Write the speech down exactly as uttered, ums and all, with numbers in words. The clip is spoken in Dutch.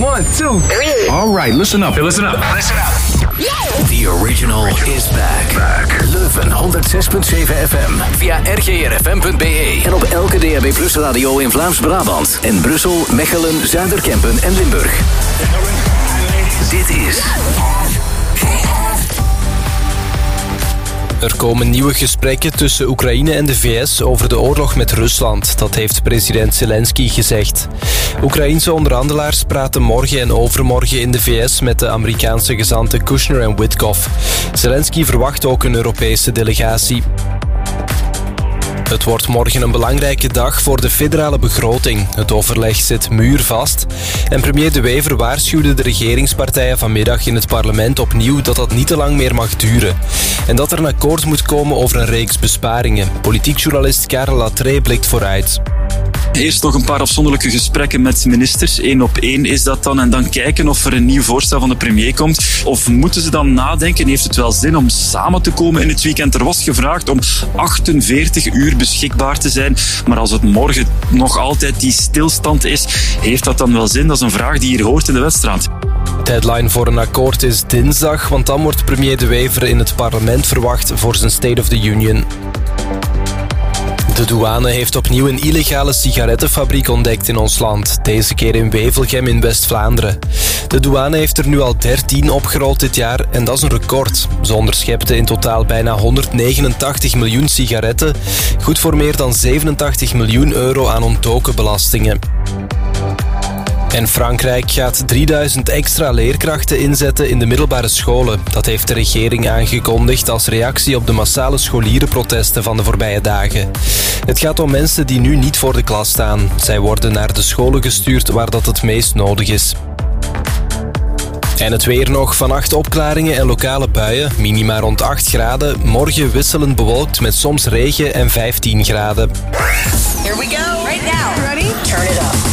One, two, three. All right, listen up. Hey, listen up. Listen up. The original is back. back. Leuven honderd zes punt zeven F M. Via r g r f m punt b e. En op elke D A B Plus radio in Vlaams-Brabant. En Brussel, Mechelen, Zuiderkempen en Limburg. Dit is... Er komen nieuwe gesprekken tussen Oekraïne en de V S over de oorlog met Rusland. Dat heeft president Zelensky gezegd. Oekraïense onderhandelaars praten morgen en overmorgen in de V S met de Amerikaanse gezanten Kushner en Witkoff. Zelensky verwacht ook een Europese delegatie. Het wordt morgen een belangrijke dag voor de federale begroting. Het overleg zit muurvast. En premier De Wever waarschuwde de regeringspartijen vanmiddag in het parlement opnieuw dat dat niet te lang meer mag duren. En dat er een akkoord moet komen over een reeks besparingen. Politiek journalist Karel Latree blikt vooruit. Eerst nog een paar afzonderlijke gesprekken met ministers. Eén op één is dat dan. En dan kijken of er een nieuw voorstel van de premier komt. Of moeten ze dan nadenken? Heeft het wel zin om samen te komen in het weekend? Er was gevraagd om achtenveertig uur beschikbaar te zijn. Maar als het morgen nog altijd die stilstand is, heeft dat dan wel zin? Dat is een vraag die hier hoort in de wedstrijd. Deadline voor een akkoord is dinsdag, want dan wordt premier De Wever in het parlement verwacht voor zijn State of the Union. De douane heeft opnieuw een illegale sigarettenfabriek ontdekt in ons land. Deze keer in Wevelgem in West-Vlaanderen. De douane heeft er nu al dertien opgerold dit jaar en dat is een record. Ze onderschepten in totaal bijna honderdnegenentachtig miljoen sigaretten. Goed voor meer dan zevenentachtig miljoen euro aan ontdoken belastingen. En Frankrijk gaat drieduizend extra leerkrachten inzetten in de middelbare scholen. Dat heeft de regering aangekondigd als reactie op de massale scholierenprotesten van de voorbije dagen. Het gaat om mensen die nu niet voor de klas staan. Zij worden naar de scholen gestuurd waar dat het meest nodig is. En het weer nog. Vannacht opklaringen en lokale buien. Minima rond acht graden. Morgen wisselend bewolkt met soms regen en vijftien graden. Here we go. Right now. Ready? Turn it up.